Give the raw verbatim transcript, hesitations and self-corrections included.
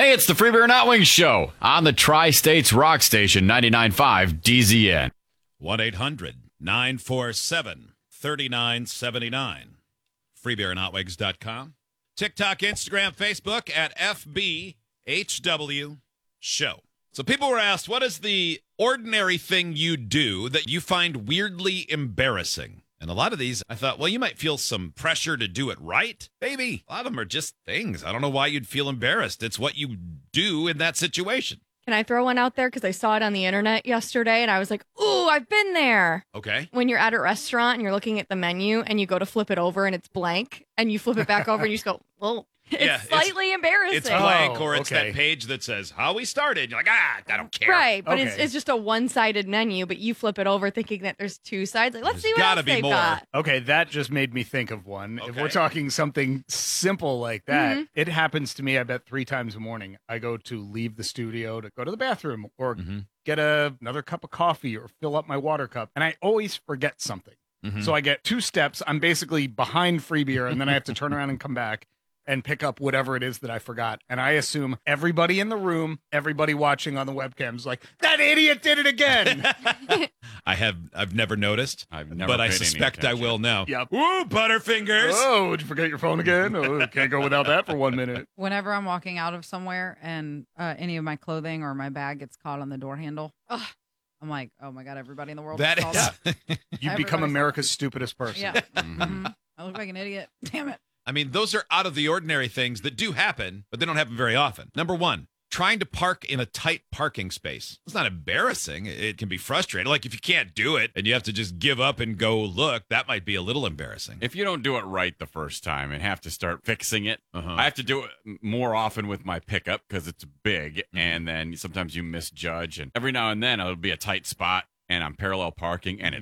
Hey, it's the Free Beer Not Wings Show on the Tri-States Rock Station, ninety-nine point five D Z N. one eight hundred nine four seven three nine seven nine. free beer not wings dot com. TikTok, Instagram, Facebook at F B H W Show. So people were asked, what is the ordinary thing you do that you find weirdly embarrassing? And a lot of these, I thought, well, you might feel some pressure to do it right. Maybe. A lot of them are just things. I don't know why you'd feel embarrassed. It's what you do in that situation. Can I throw one out there? Because I saw it on the internet yesterday, and I was like, ooh, I've been there. Okay. When you're at a restaurant and you're looking at the menu, and you go to flip it over, and it's blank, and you flip it back over, and you just go, well, it's Yeah, slightly it's, embarrassing. It's blank, or Oh, it's okay. that page that says how we started. You're like, ah, I don't care. Right, but it's Okay. it's just a one-sided menu, but you flip it over thinking that there's two sides. Like, let's There's see what gotta else be they've more. got. Okay, that just made me think of one. If Okay. we're talking something simple like that, Mhm. it happens to me, I bet, three times a morning. I go to leave the studio to go to the bathroom or Mm-hmm. get a, another cup of coffee or fill up my water cup, and I always forget something. Mm-hmm. So I get two steps. I'm basically behind free beer, and then I have to turn around and come back and pick up whatever it is that I forgot. And I assume everybody in the room, everybody watching on the webcam is like, that idiot did it again. I have I've never noticed, I've never but I paid any suspect I attention. will now. Yep. Ooh, Butterfingers. Oh, did you forget your phone again? Oh, can't go without that for one minute. Whenever I'm walking out of somewhere and uh, any of my clothing or my bag gets caught on the door handle, Ugh. I'm like, oh my God, everybody in the world That saw is. that. You become Everybody's- America's stupidest person. Yeah. Mhm. Mhm. I look like an idiot. Damn it. I mean, those are out of the ordinary things that do happen, but they don't happen very often. Number one, trying to park in a tight parking space. It's not embarrassing. It can be frustrating. Like if you can't do it and you have to just give up and go look, that might be a little embarrassing. If you don't do it right the first time and have to start fixing it, Uh-huh. I have to do it more often with my pickup because it's big, and then sometimes you misjudge, and every now and then it'll be a tight spot, and I'm parallel parking, and it